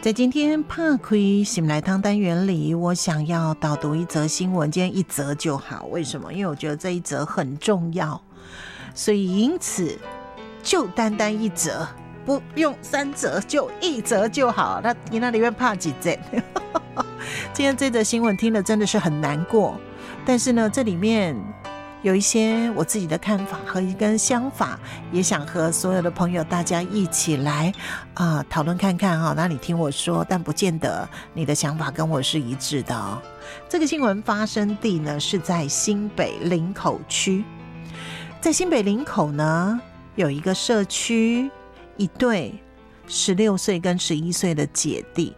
在今天怕亏醒来汤单元里，我想要导读一则新闻，今天一则就好。为什么？因为我觉得这一则很重要，所以因此就单单一则，不用3则，就1则就好。那你那里面怕几则？今天这则新闻听了真的是很难过，但是呢，这里面有一些我自己的看法和一根想法，也想和所有的朋友大家一起来讨论看看哈。那你听我说，但不见得你的想法跟我是一致的哦。这个新闻发生地呢是在新北林口区，在新北林口呢有一个社区，一对16岁跟11岁的姐弟，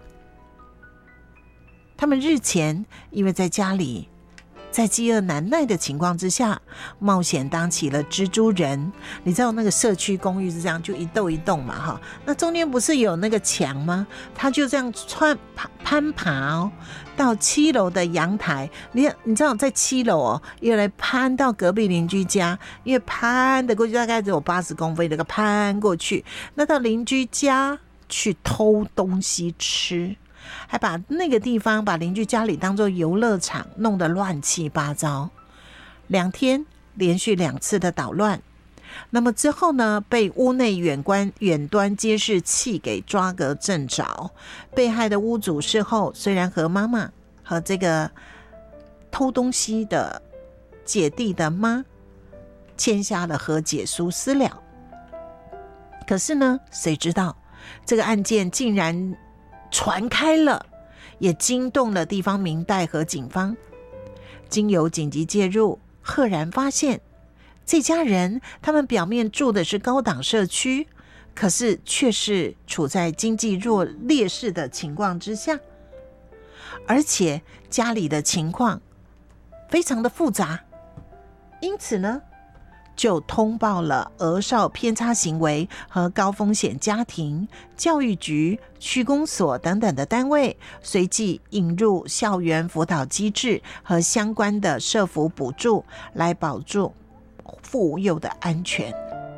他们日前因为在家里在饥饿难耐的情况之下，冒险当起了蜘蛛人。你知道那个社区公寓是这样，就一栋一栋嘛哈，那中间不是有那个墙吗？他就这样攀爬到7楼的阳台。你知道在7楼哦，又来攀到隔壁邻居家，因为攀的过去大概只有80公分，那个攀过去，那到邻居家去偷东西吃。还把那个地方把邻居家里当作游乐场，弄得乱七八糟。2天连续2次的捣乱，那么之后呢，被屋内远端监视器给抓个正着。被害的屋主事后虽然和妈妈和这个偷东西的姐弟的妈签下了和解书私了，可是呢，谁知道这个案件竟然传开了，也惊动了地方民代和警方。经由紧急介入，赫然发现这家人他们表面住的是高档社区，可是却是处在经济劣势的情况之下，而且家里的情况非常的复杂，因此呢就通报了儿少偏差行为和高风险家庭、教育局、区公所等等的单位，随即引入校园辅导机制和相关的社福补助，来保住妇幼的安全。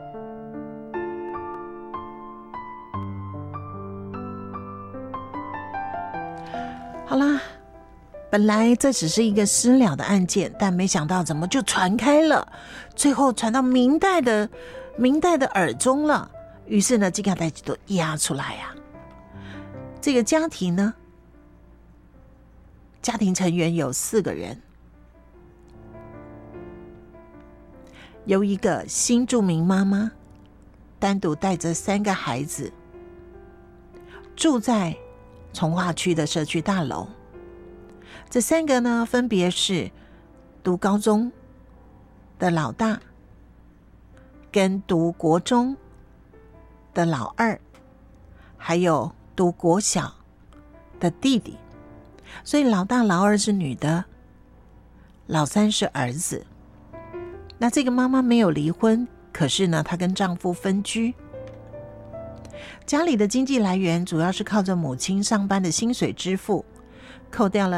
好啦，本来这只是一个私了的案件，但没想到怎么就传开了，最后传到明代的耳中了。于是呢，这个代志都压出来啊。这个家庭呢，家庭成员有4个人，由一个新住民妈妈单独带着3个孩子，住在重划区的社区大楼。这3个呢，分别是读高中的老大，跟读国中的老2，还有读国小的弟弟。所以老大老2是女的，老3是儿子。那这个妈妈没有离婚，可是呢，她跟丈夫分居。家里的经济来源主要是靠着母亲上班的薪水支付，扣掉了